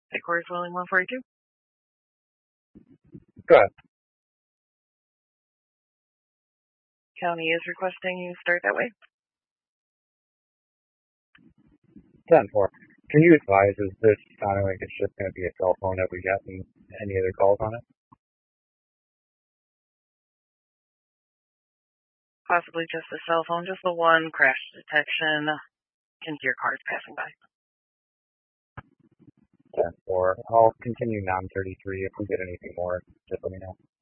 Decor is Willing 142. Go ahead. County is requesting you start that way. 10-4. Can you advise, is this sounding like it's just going to be a cell phone that we got and any other calls on it? Possibly just a cell phone, just the one crash detection. Can hear cars passing by. 10-4. I'll continue 933. If we get anything more, just let me know.